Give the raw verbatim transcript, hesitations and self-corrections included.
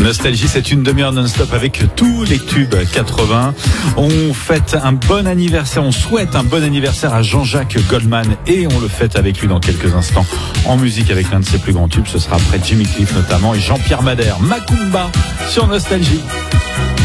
Nostalgie, c'est une demi-heure non-stop avec tous les tubes quatre-vingts. On fête un bon anniversaire, on souhaite un bon anniversaire à Jean-Jacques Goldman et on le fête avec lui dans quelques instants en musique avec l'un de ses plus grands tubes. Ce sera après Jimmy Cliff notamment et Jean-Pierre Madère. Macumba sur Nostalgie.